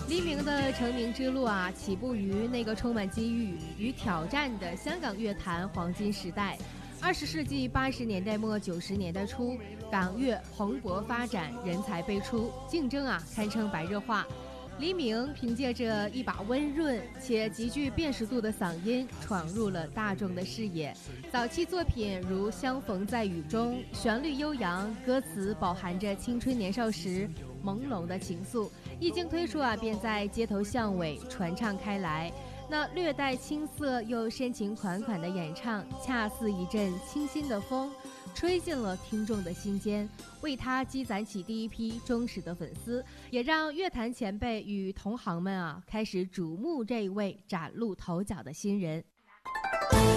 黎明的成名之路啊，起步于那个充满机遇与挑战的香港乐坛黄金时代。20世纪80年代末90年代初，港乐蓬勃发展，人才辈出，竞争啊堪称白热化。黎明凭借着一把温润且极具辨识度的嗓音，闯入了大众的视野。早期作品如《相逢在雨中》，旋律悠扬，歌词饱含着青春年少时朦胧的情愫，一经推出啊，便在街头巷尾传唱开来。那略带青涩又深情款款的演唱，恰似一阵清新的风，吹进了听众的心间，为他积攒起第一批忠实的粉丝，也让乐坛前辈与同行们啊开始瞩目这一位崭露头角的新人。